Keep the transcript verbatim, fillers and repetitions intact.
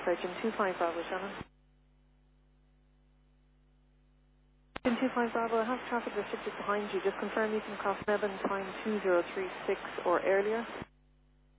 Virgin two five Bravo, Shannon. Virgin two five Bravo, I have traffic restricted behind you. Just confirm you can cross Melbourne time two zero three six or earlier.